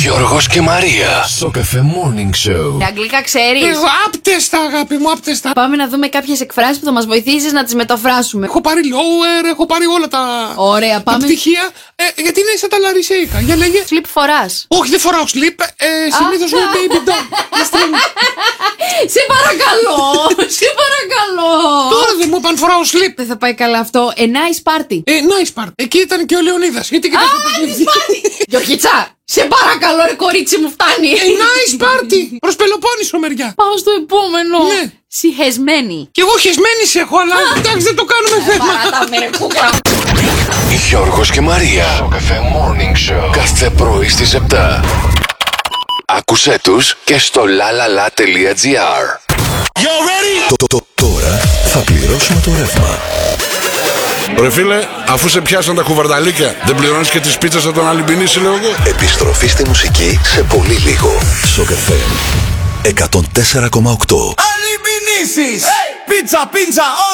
Γιώργος και Μαρία. Στο Cafe Morning Show. Τα αγγλικά ξέρεις? Εγώ άπτεστα, αγάπη μου, άπτεστα. Πάμε να δούμε κάποιες εκφράσεις που θα μας βοηθήσεις να τις μεταφράσουμε. Έχω πάρει lower, έχω πάρει όλα τα. Ωραία, πάμε. Τα πτυχία. Γιατί είναι σαν τα λαρισαίικα. Για λέγε. Slip φοράς? Όχι, δεν φοράω slip. Συνήθως είναι baby doll. Σε παρακαλώ, σε παρακαλώ. Τώρα δεν μου είπαν φοράω slip. Δεν θα πάει καλά αυτό. A nice party. Nice part. Εκεί ήταν και ο Λεωνίδας. Γιατί κοιτάς το παιχνίδι. Γιωργίτσα, σε παρακαλώ ρε κορίτσι μου, φτάνει. Nice party. Προς Πελοπόννησο μεριά. Πάω στο επόμενο. Ναι. Σιχεσμένη. Κι εγώ χεσμένη σε έχω, αλλά εντάξει δεν το κάνουμε θέμα. Παράταμε ρε κούκλα. Γιώργος και Μαρία. Στο Cafe Morning Show. Κάθε πρωί στις 7. Άκουσέ τους και στο lalala.gr. Τώρα θα πληρώσουμε το ρεύμα. Ρε φίλε, αφού σε πιάσαν τα κουβαρδαλίκια, δεν πληρώνεις και τις πίτσες από τον Αλυμπινίση, λέω εγώ. Επιστροφή στη μουσική σε πολύ λίγο. Στο Cafe 104,8. Αλυμπινίσεις! Πίτσα, πίτσα,